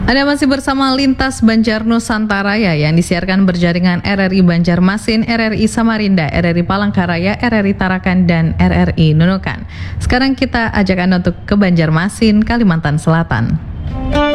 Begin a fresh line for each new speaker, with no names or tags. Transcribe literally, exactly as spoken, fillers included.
Anda masih bersama Lintas Banjar Nusantara ya, yang disiarkan berjaringan R R I Banjarmasin, R R I Samarinda, R R I Palangkaraya, R R I Tarakan, dan R R I Nunukan. Sekarang kita ajak Anda untuk ke Banjarmasin, Kalimantan Selatan.